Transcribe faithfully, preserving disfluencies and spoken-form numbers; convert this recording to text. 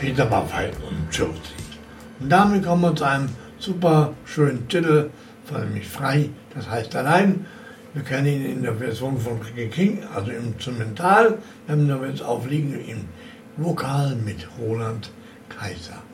Peter Maffay und Josie. Und damit kommen wir zu einem super schönen Titel von nämlich Frei, das heißt allein. Wir kennen ihn in der Version von Ricky King, also im Instrumental. Wir haben ihn aber jetzt aufliegen im Vokal mit Roland Kaiser.